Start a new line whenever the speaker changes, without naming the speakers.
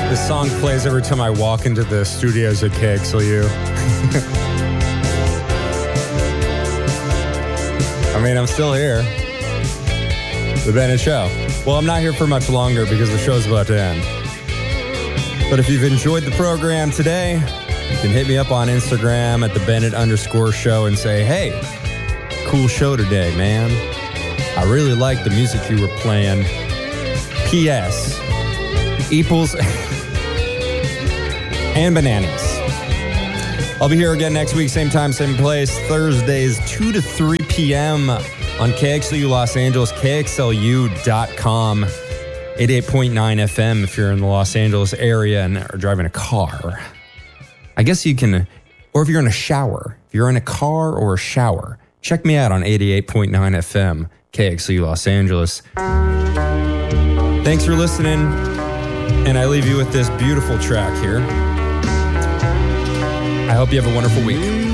This song plays every time I walk into the studios at KXLU. I mean, I'm still here. The Bennett Show. Well, I'm not here for much longer because the show's about to end. But if you've enjoyed the program today, you can hit me up on Instagram at the Bennett_show and say, hey, cool show today, man. I really like the music you were playing. P.S. Eeples and bananas. I'll be here again next week, same time, same place, Thursdays, 2 to 3 p.m. on KXLU Los Angeles, KXLU.com, 88.9 FM if you're in the Los Angeles area and are driving a car. I guess you can, or if you're in a shower, if you're in a car or a shower, check me out on 88.9 FM, KXLU Los Angeles. Thanks for listening, and I leave you with this beautiful track here. I hope you have a wonderful week.